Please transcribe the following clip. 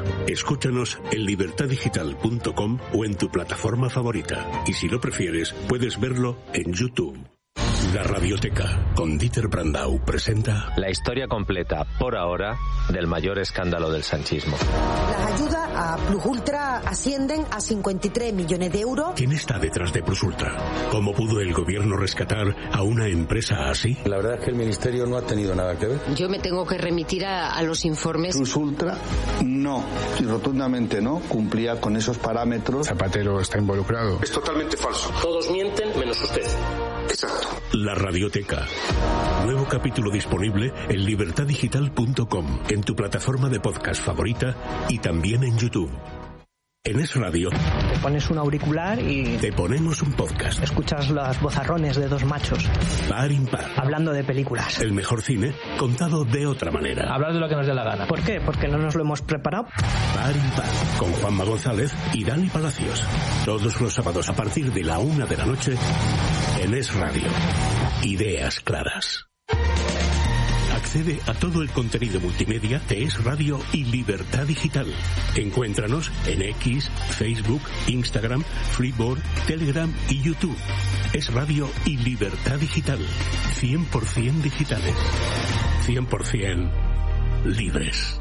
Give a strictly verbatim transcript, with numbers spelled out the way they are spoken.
Unidos. Escúchanos en libertad digital punto com o en tu plataforma favorita. Y si lo prefieres, puedes verlo en YouTube. La Radioteca, con Dieter Brandau, presenta... La historia completa, por ahora, del mayor escándalo del sanchismo. Las ayudas a Plus Ultra ascienden a cincuenta y tres millones de euros. ¿Quién está detrás de Plus Ultra? ¿Cómo pudo el gobierno rescatar a una empresa así? La verdad es que el ministerio no ha tenido nada que ver. Yo me tengo que remitir a, a los informes. Plus Ultra no, y rotundamente no, cumplía con esos parámetros. Zapatero está involucrado. Es totalmente falso. Todos mienten menos usted. Exacto. La Radioteca. Nuevo capítulo disponible en libertad digital punto com, en tu plataforma de podcast favorita y también en YouTube. En Es Radio te pones un auricular y te ponemos un podcast. Escuchas los vozarrones de dos machos Par impar, hablando de películas. El mejor cine contado de otra manera. Hablar de lo que nos dé la gana. ¿Por qué? Porque no nos lo hemos preparado. Par impar, con Juanma González y Dani Palacios. Todos los sábados a partir de la una de la noche en Es Radio. Ideas claras. Accede a todo el contenido multimedia de Es Radio y Libertad Digital. Encuéntranos en X, Facebook, Instagram, Freeboard, Telegram y YouTube. Es Radio y Libertad Digital. cien por ciento digitales. cien por ciento libres.